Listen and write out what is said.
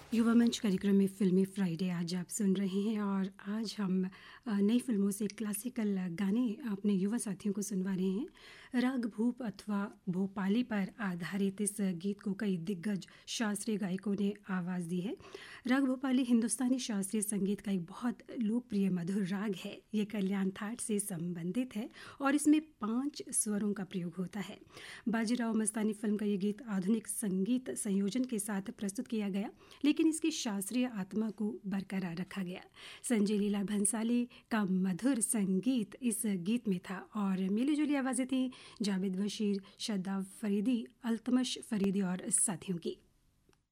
युवा मंच कार्यक्रम में फिल्मी फ्राइडे आज आप सुन रहे हैं और आज हम नई फिल्मों से क्लासिकल गाने अपने युवा साथियों को सुनवा रहे हैं। राग भूप अथवा भोपाली पर आधारित इस गीत को कई दिग्गज शास्त्रीय गायकों ने आवाज़ दी है। राग भोपाली हिंदुस्तानी शास्त्रीय संगीत का एक बहुत लोकप्रिय मधुर राग है। ये कल्याण थाट से संबंधित है और इसमें 5 स्वरों का प्रयोग होता है। बाजीराव मस्तानी फिल्म का ये गीत आधुनिक संगीत संयोजन के साथ प्रस्तुत किया गया, लेकिन इसकी शास्त्रीय आत्मा को बरकरार रखा गया। संजय लीला भंसाली का मधुर संगीत इस गीत में था और मिली जुली आवाज़ें थी जावेद बशीर, शादाब फरीदी, अल्तमश फरीदी और साथियों की।